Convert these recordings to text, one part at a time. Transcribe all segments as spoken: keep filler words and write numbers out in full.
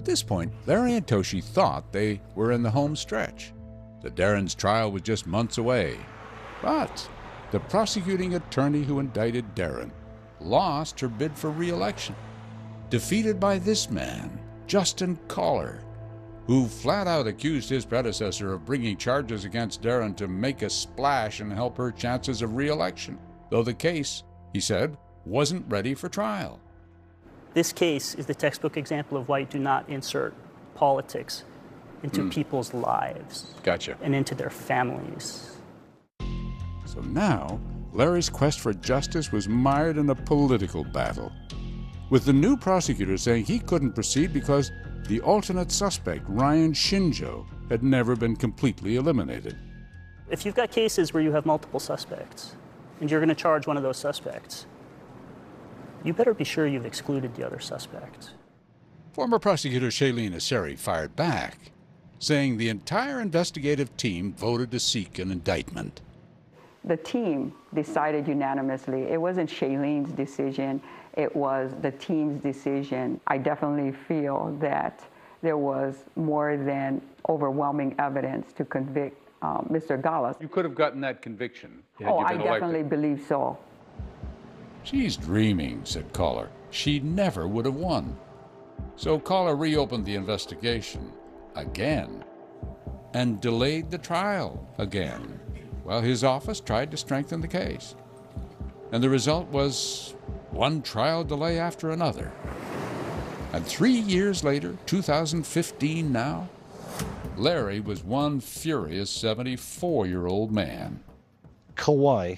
At this point, Larry and Toshi thought they were in the home stretch, that Darren's trial was just months away. But the prosecuting attorney who indicted Darren lost her bid for re-election, defeated by this man, Justin Collar, who flat out accused his predecessor of bringing charges against Darren to make a splash and help her chances of re-election, though the case, he said, wasn't ready for trial. This case is the textbook example of why you do not insert politics into mm. people's lives. Gotcha. And into their families. So now, Larry's quest for justice was mired in a political battle, with the new prosecutor saying he couldn't proceed because the alternate suspect, Ryan Shinjo, had never been completely eliminated. If you've got cases where you have multiple suspects, and you're going to charge one of those suspects, you better be sure you've excluded the other suspects. Former prosecutor Shailene Asseri fired back, saying the entire investigative team voted to seek an indictment. The team decided unanimously. It wasn't Shailene's decision, it was the team's decision. I definitely feel that there was more than overwhelming evidence to convict um, Mister Gallas. You could have gotten that conviction. Oh, I definitely elected. believe so. She's dreaming, said Collar. She never would have won. So Collar reopened the investigation again and delayed the trial again, while his office tried to strengthen the case. And the result was one trial delay after another. And three years later, two thousand fifteen now, Larry was one furious seventy-four-year-old man. Kauai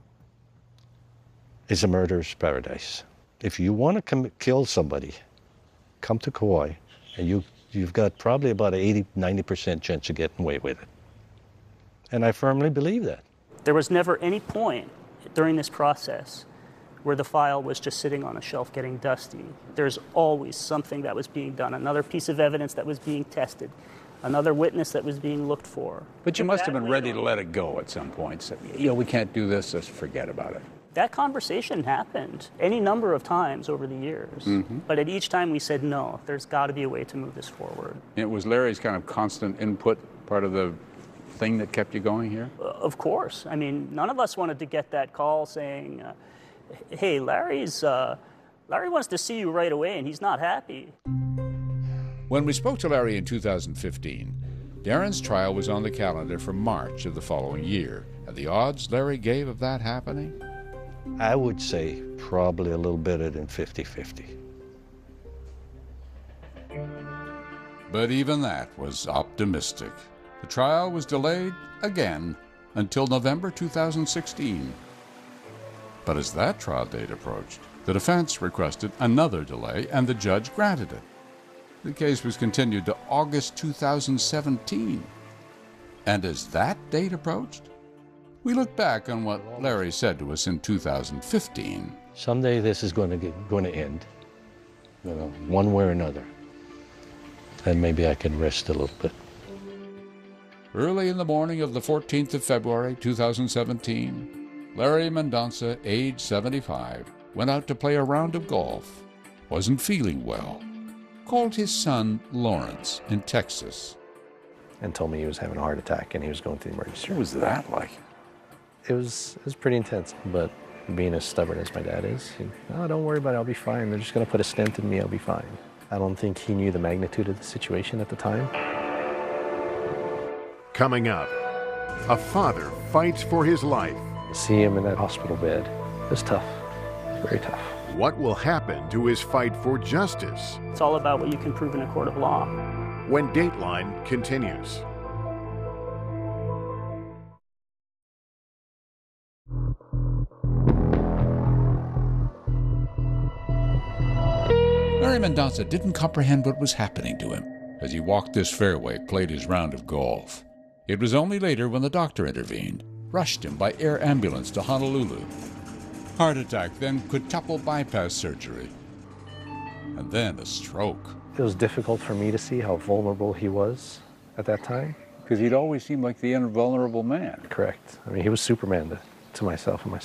is a murderer's paradise. If you want to com- kill somebody, come to Kauai, and you, you've got probably about an eighty, ninety percent chance of getting away with it. And I firmly believe that. There was never any point during this process where the file was just sitting on a shelf getting dusty. There's always something that was being done, another piece of evidence that was being tested, another witness that was being looked for. But you must have been ready to let it go at some point. So, you know, we can't do this, let's forget about it. That conversation happened any number of times over the years. Mm-hmm. But at each time we said, no, there's got to be a way to move this forward. It was Larry's kind of constant input part of the thing that kept you going here? Uh, of course. I mean, none of us wanted to get that call saying, uh, hey, Larry's, uh, Larry wants to see you right away and he's not happy. When we spoke to Larry in two thousand fifteen, Darren's trial was on the calendar for March of the following year. And the odds Larry gave of that happening? I would say probably a little better than fifty fifty. But even that was optimistic. The trial was delayed again until November two thousand sixteen. But as that trial date approached, the defense requested another delay and the judge granted it. The case was continued to August two thousand seventeen. And as that date approached, we look back on what Larry said to us in two thousand fifteen. Someday this is going to get, going to end, you know, one way or another. And maybe I can rest a little bit. Early in the morning of the fourteenth of February, two thousand seventeen, Larry Mendonca, age seventy-five, went out to play a round of golf. Wasn't feeling well. Called his son, Lawrence, in Texas. And told me he was having a heart attack and he was going to the emergency room. What was that like? It was, it was pretty intense, but being as stubborn as my dad is, he, oh, don't worry about it, I'll be fine. They're just going to put a stent in me, I'll be fine. I don't think he knew the magnitude of the situation at the time. Coming up, a father fights for his life. See him in that hospital bed. It was tough, very tough. What will happen to his fight for justice? It's all about what you can prove in a court of law. When Dateline continues. Larry Mendonca didn't comprehend what was happening to him as he walked this fairway, played his round of golf. It was only later when the doctor intervened, rushed him by air ambulance to Honolulu. Heart attack, then quintuple bypass surgery, and then a stroke. It was difficult for me to see how vulnerable he was at that time. Because he'd always seemed like the invulnerable man. Correct. I mean, he was Superman to, to myself and my